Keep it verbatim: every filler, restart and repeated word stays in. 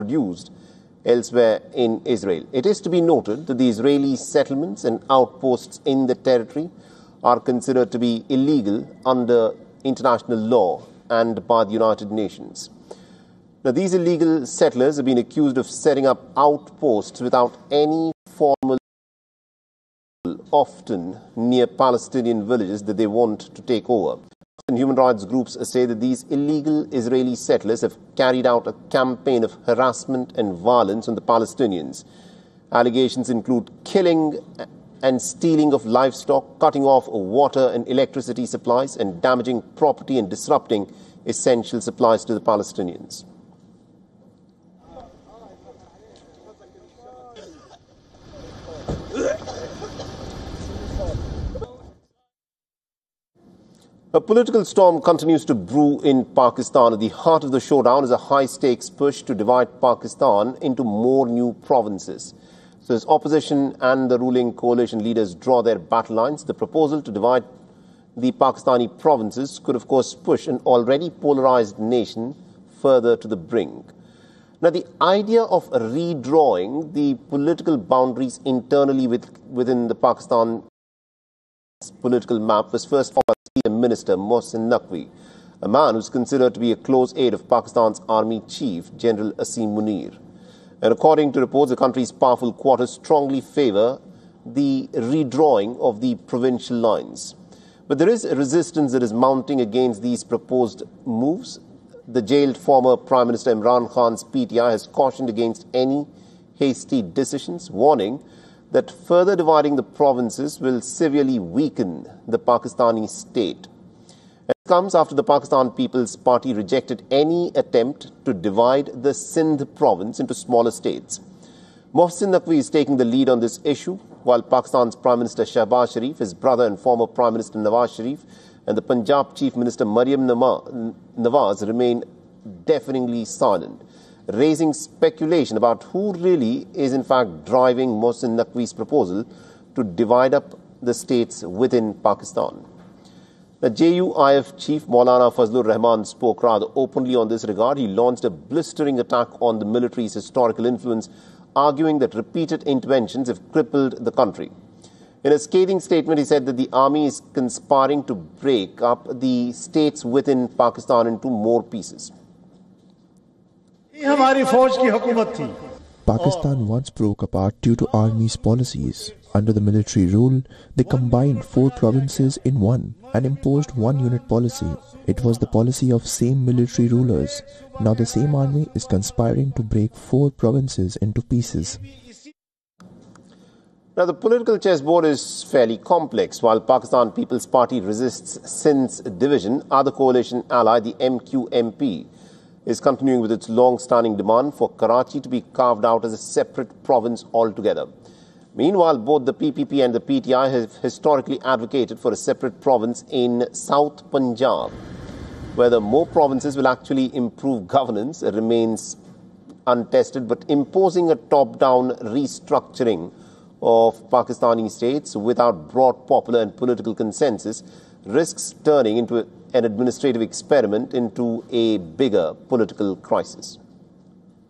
produced elsewhere in Israel. It is to be noted that the Israeli settlements and outposts in the territory are considered to be illegal under international law and by the United Nations. Now, these illegal settlers have been accused of setting up outposts without any formal, often near Palestinian villages that they want to take over. And human rights groups say that these illegal Israeli settlers have carried out a campaign of harassment and violence on the Palestinians. Allegations include killing and stealing of livestock, cutting off water and electricity supplies, and damaging property and disrupting essential supplies to the Palestinians. A political storm continues to brew in Pakistan. At the heart of the showdown is a high-stakes push to divide Pakistan into more new provinces. So as opposition and the ruling coalition leaders draw their battle lines, the proposal to divide the Pakistani provinces could, of course, push an already polarized nation further to the brink. Now, the idea of redrawing the political boundaries internally with, within the Pakistan political map was first formed by Senior Minister Mohsin Naqvi, a man who is considered to be a close aide of Pakistan's Army Chief, General Asim Munir. And according to reports, the country's powerful quarters strongly favor the redrawing of the provincial lines. But there is a resistance that is mounting against these proposed moves. The jailed former Prime Minister Imran Khan's P T I has cautioned against any hasty decisions, warning that further dividing the provinces will severely weaken the Pakistani state. It comes after the Pakistan People's Party rejected any attempt to divide the Sindh province into smaller states. Mohsin Naqvi is taking the lead on this issue, while Pakistan's Prime Minister Shahbaz Sharif, his brother and former Prime Minister Nawaz Sharif, and the Punjab Chief Minister Maryam Nawaz remain deafeningly silent, raising speculation about who really is in fact driving Mohsin Naqvi's proposal to divide up the states within Pakistan. The J U I F chief Maulana Fazlur Rahman spoke rather openly on this regard. He launched a blistering attack on the military's historical influence, arguing that repeated interventions have crippled the country. In a scathing statement, he said that the army is conspiring to break up the states within Pakistan into more pieces. Pakistan once broke apart due to army's policies. Under the military rule, they combined four provinces in one and imposed one unit policy. It was the policy of same military rulers. Now the same army is conspiring to break four provinces into pieces. Now, the political chessboard is fairly complex. While Pakistan People's Party resists Sindh's division, other coalition ally, the M Q M P, is continuing with its long-standing demand for Karachi to be carved out as a separate province altogether. Meanwhile, both the P P P and the P T I have historically advocated for a separate province in South Punjab. Whether more provinces will actually improve governance remains untested, but imposing a top-down restructuring of Pakistani states without broad popular and political consensus risks turning into an administrative experiment into a bigger political crisis.